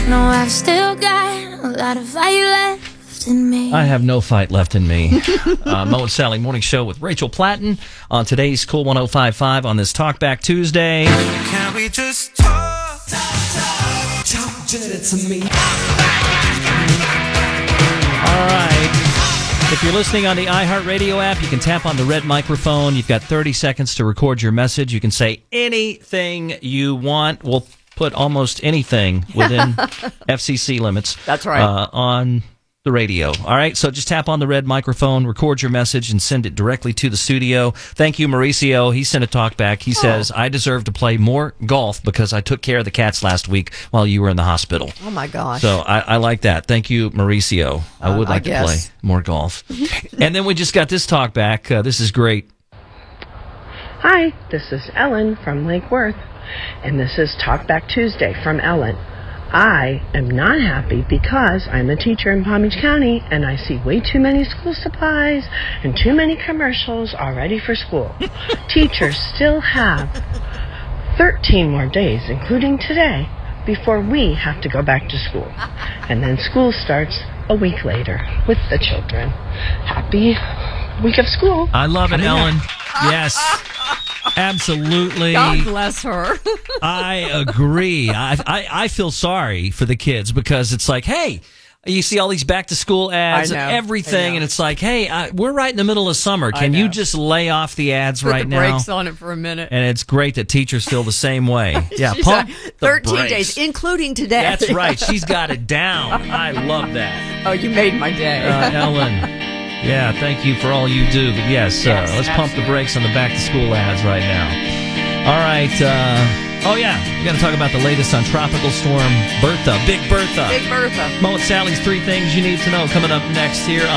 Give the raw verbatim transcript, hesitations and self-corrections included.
No, I've still got a lot of fire left in me. I have no fight left in me. uh, Mo and Sally Morning Show with Rachel Platten on today's Cool one oh five point five on this Talkback Tuesday. Can we just talk? Talk, talk, talk to me. All right. If you're listening on the iHeartRadio app, you can tap on the red microphone. You've got thirty seconds to record your message. You can say anything you want. We'll put almost anything within F C C limits. That's right. Uh, on the radio. All right, so just tap on the red microphone, record your message, and send it directly to the studio. Thank you, Mauricio. He sent a talk back. He oh. says, I deserve to play more golf because I took care of the cats last week while you were in the hospital. Oh, my gosh. So I, I like that. Thank you, Mauricio. I would uh, like I to play more golf. And then we just got this talk back. Uh, this is great. Hi, this is Ellen from Lake Worth, and this is Talkback Tuesday from Ellen. I am not happy because I'm a teacher in Palm Beach County and I see way too many school supplies and too many commercials already for school. Teachers still have thirteen more days, including today, before we have to go back to school. And then school starts a week later with the children. Happy week of school. I love it, Coming Ellen. up. Yes. Absolutely. God bless her. I agree. I, I I feel sorry for the kids because it's like, hey, you see all these back to school ads and everything, and it's like, hey, I, we're right in the middle of summer. Can you just lay off the ads Put right the now? brakes on it for a minute. And it's great that teachers feel the same way. Yeah, She's pump like, the thirteen brakes. days, including today. That's right. She's got it down. I love that. Oh, you made my day. Uh, Ellen. Yeah, thank you for all you do. But yes, yes uh, let's absolutely. pump the brakes on the back-to-school ads right now. All right. Uh, oh, yeah. We got to talk about the latest on Tropical Storm Bertha. Big Bertha. Big Bertha. Mo and Sally's Three Things You Need to Know coming up next here on